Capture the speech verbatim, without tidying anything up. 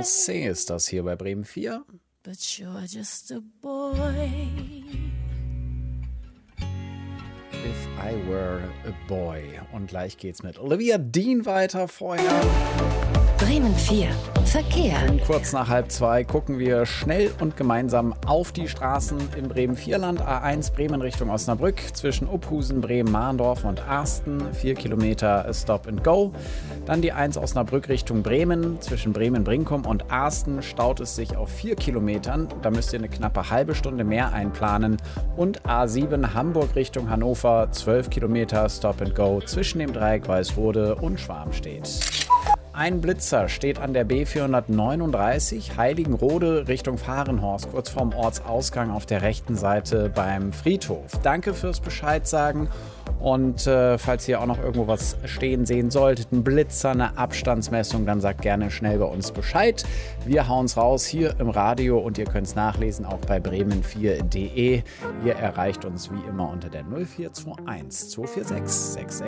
Beyoncé ist das hier bei Bremen vier. But you're just a boy. If I Were a Boy. Und gleich geht's mit Olivia Dean weiter vorher. Bremen vier. Verkehr. Und kurz nach halb zwei gucken wir schnell und gemeinsam auf die Straßen im Bremen-Vierland. A eins Bremen Richtung Osnabrück zwischen Uphusen, Bremen, Mahndorf und Arsten. Vier Kilometer Stop and Go. Dann die eins Osnabrück Richtung Bremen. Zwischen Bremen-Brinkum und Arsten staut es sich auf vier Kilometern. Da müsst ihr eine knappe halbe Stunde mehr einplanen. Und A sieben Hamburg Richtung Hannover. zwölf Kilometer Stop and Go zwischen dem Dreieck Weißrode und Schwarmstedt. Ein Blitzer steht an der B vierhundertneununddreißig Heiligenrode Richtung Fahrenhorst, kurz vorm Ortsausgang auf der rechten Seite beim Friedhof. Danke fürs Bescheid sagen und äh, falls ihr auch noch irgendwo was stehen sehen solltet, ein Blitzer, eine Abstandsmessung, dann sagt gerne schnell bei uns Bescheid. Wir hauen's raus hier im Radio und ihr könnt's nachlesen auch bei bremen vier punkt de. Ihr erreicht uns wie immer unter der null vier zwei eins zwei vier sechs sechs sechs.